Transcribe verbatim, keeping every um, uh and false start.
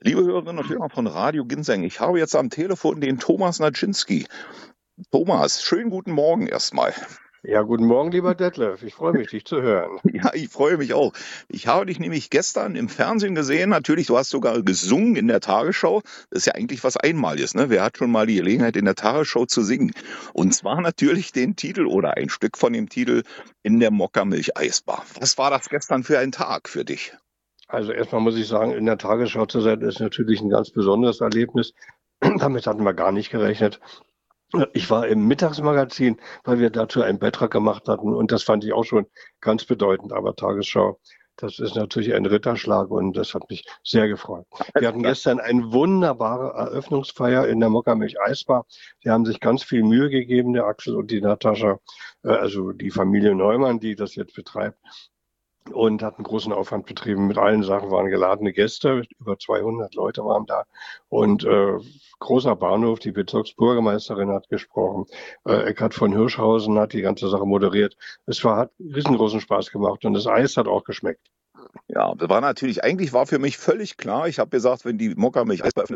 Liebe Hörerinnen und Hörer von Radio Ginseng, ich habe jetzt am Telefon den Thomas Naczynski. Thomas, schönen guten Morgen erstmal. Ja, guten Morgen, lieber Detlef. Ich freue mich, dich zu hören. Ja, ich freue mich auch. Ich habe dich nämlich gestern im Fernsehen gesehen. Natürlich, du hast sogar gesungen in der Tagesschau. Das ist ja eigentlich was Einmaliges, ne? Wer hat schon mal die Gelegenheit, in der Tagesschau zu singen? Und zwar natürlich den Titel oder ein Stück von dem Titel In der Mokka-Milch-Eisbar. Was war das gestern für ein Tag für dich? Also erstmal muss ich sagen, in der Tagesschau zu sein, ist natürlich ein ganz besonderes Erlebnis. Damit hatten wir gar nicht gerechnet. Ich war im Mittagsmagazin, weil wir dazu einen Beitrag gemacht hatten und das fand ich auch schon ganz bedeutend. Aber Tagesschau, das ist natürlich ein Ritterschlag und das hat mich sehr gefreut. Wir hatten gestern eine wunderbare Eröffnungsfeier in der Mokka-Milch Eisbar. Sie haben sich ganz viel Mühe gegeben, der Axel und die Natascha, äh, also die Familie Neumann, die das jetzt betreibt. Und hat einen großen Aufwand betrieben. Mit allen Sachen waren geladene Gäste, über zweihundert Leute waren da. Und äh, großer Bahnhof, die Bezirksbürgermeisterin hat gesprochen, äh, Eckhard von Hirschhausen hat die ganze Sache moderiert. Es war, hat riesengroßen Spaß gemacht und das Eis hat auch geschmeckt. Ja, das war natürlich, eigentlich war für mich völlig klar, ich habe gesagt, wenn die Mokka-Milch Eisbar